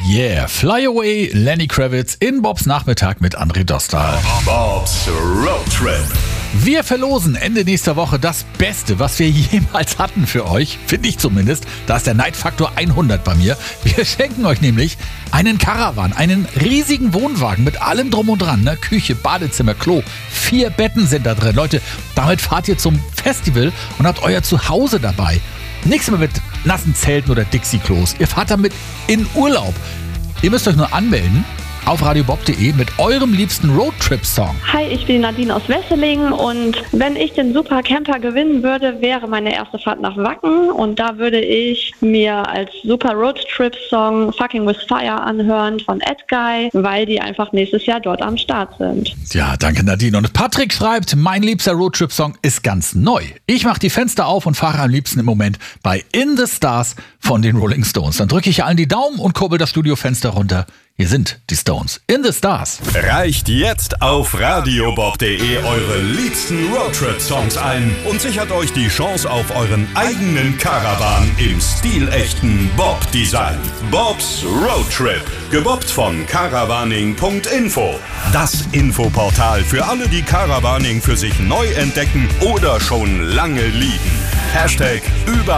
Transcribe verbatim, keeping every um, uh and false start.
Yeah, Fly Away, Lenny Kravitz in Bobs Nachmittag mit André Dostal. Bobs Road Trip. Wir verlosen Ende nächster Woche das Beste, was wir jemals hatten für euch. Finde ich zumindest. Da ist der Neidfaktor hundert bei mir. Wir schenken euch nämlich einen Caravan, einen riesigen Wohnwagen mit allem drum und dran. Ne? Küche, Badezimmer, Klo. Vier Betten sind da drin. Leute, damit fahrt ihr zum Festival und habt euer Zuhause dabei. Nichts mehr mit nassen Zelten oder Dixie-Klos. Ihr fahrt damit in Urlaub. Ihr müsst euch nur anmelden auf radiobob punkt de mit eurem liebsten Roadtrip-Song. Hi, ich bin Nadine aus Wesseling und wenn ich den Super Camper gewinnen würde, wäre meine erste Fahrt nach Wacken und da würde ich mir als Super Roadtrip-Song Fucking With Fire anhören von Edguy, weil die einfach nächstes Jahr dort am Start sind. Ja, danke Nadine. Und Patrick schreibt, mein liebster Roadtrip-Song ist ganz neu. Ich mache die Fenster auf und fahre am liebsten im Moment bei In the Stars von den Rolling Stones. Dann drücke ich allen die Daumen und kurbel das Studiofenster runter. Hier sind die Stones. In the Stars. Reicht jetzt auf radiobob punkt de eure liebsten Roadtrip-Songs ein und sichert euch die Chance auf euren eigenen Caravan im stilechten Bob-Design. Bobs Road Trip. Gebobbt von caravaning punkt info. Das Infoportal für alle, die Caravaning für sich neu entdecken oder schon lange lieben. Hashtag über